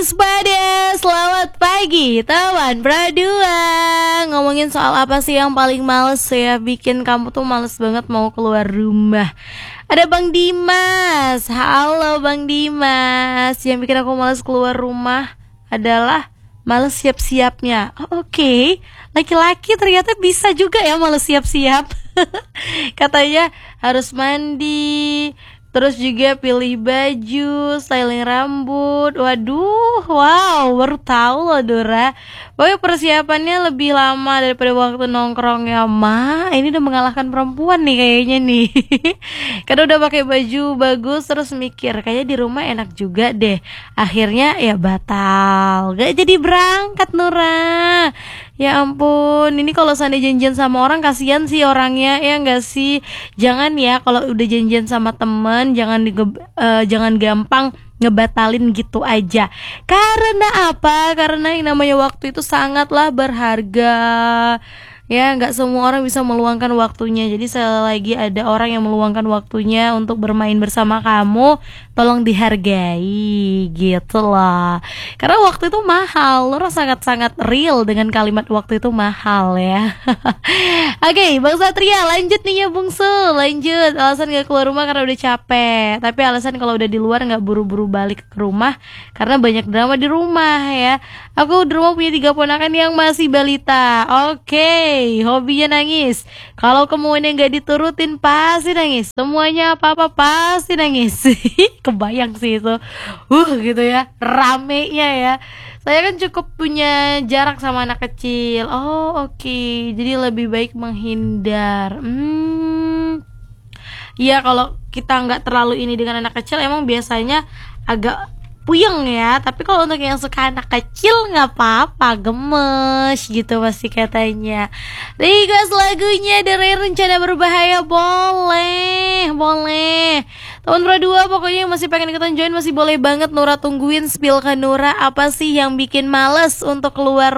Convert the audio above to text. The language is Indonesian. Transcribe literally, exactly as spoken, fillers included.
waspada. Selamat pagi teman berdua. Ngomongin soal apa sih yang paling males ya, bikin kamu tuh males banget mau keluar rumah. Ada Bang Dimas. Halo Bang Dimas. Yang bikin aku males keluar rumah adalah males siap-siapnya. Oh, oke okay. Laki-laki ternyata bisa juga ya males siap-siap. Katanya harus mandi, terus juga pilih baju, styling rambut. Waduh, wow, baru tahu loh Dora. Pokoknya persiapannya lebih lama daripada waktu nongkrong ya, Ma. Ini udah mengalahkan perempuan nih kayaknya nih. Karena udah pakai baju bagus, terus mikir kayaknya di rumah enak juga deh. Akhirnya ya batal, gak jadi berangkat Nora. Ya ampun, ini kalau seandainya janjian sama orang kasihan sih orangnya, ya enggak sih? Jangan ya kalau udah janjian sama temen, jangan dige- uh, jangan gampang ngebatalin gitu aja. Karena apa? Karena yang namanya waktu itu sangatlah berharga. Ya, nggak semua orang bisa meluangkan waktunya. Jadi selagi ada orang yang meluangkan waktunya untuk bermain bersama kamu, tolong dihargai gitu loh. Karena waktu itu mahal. Lo sangat-sangat real dengan kalimat waktu itu mahal ya. Oke, okay, Bang Satria lanjut nih ya bungsu. Lanjut, alasan gak keluar rumah karena udah capek. Tapi alasan kalau udah di luar gak buru-buru balik ke rumah karena banyak drama di rumah ya. Aku di rumah punya tiga ponakan yang masih balita. Oke, okay, hobinya nangis. Kalau kemauannya gak diturutin pasti nangis. Semuanya apa-apa pasti nangis. Kebayang sih itu. Uh gitu ya, ramenya ya. Saya kan cukup punya jarak sama anak kecil. Oh oke, okay. Jadi lebih baik menghindar. Hmm, ya kalau kita nggak terlalu ini dengan anak kecil, emang biasanya agak puyeng ya. Tapi kalau untuk yang suka anak kecil nggak apa-apa, gemes gitu pasti katanya. Request lagunya dari Rencana Berbahaya boleh, boleh. Tahun berdua pokoknya yang masih pengen ikutan join masih boleh banget. Nora tungguin spill ke Nora, apa sih yang bikin males untuk keluar